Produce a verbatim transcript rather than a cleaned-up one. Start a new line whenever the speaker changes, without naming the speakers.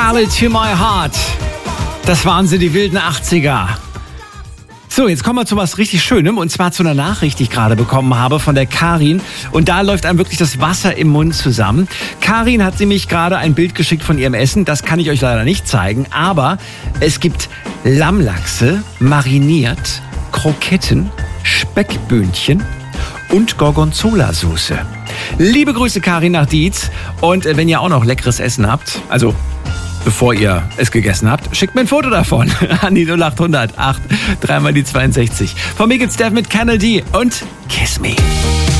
Cali to my heart. Das waren sie, die wilden achtziger. So, jetzt kommen wir zu was richtig Schönem, und zwar zu einer Nachricht, die ich gerade bekommen habe von der Karin. Und da läuft einem wirklich das Wasser im Mund zusammen. Karin hat nämlich gerade ein Bild geschickt von ihrem Essen. Das kann ich euch leider nicht zeigen, aber es gibt Lammlachse, mariniert, Kroketten, Speckböhnchen und Gorgonzola-Soße. Liebe Grüße, Karin, nach Dietz. Und wenn ihr auch noch leckeres Essen habt, also bevor ihr es gegessen habt, schickt mir ein Foto davon an die null acht hundert acht, dreimal die zweiundsechzig. Von mir gibt's Steph mit Kennedy und Kiss Me.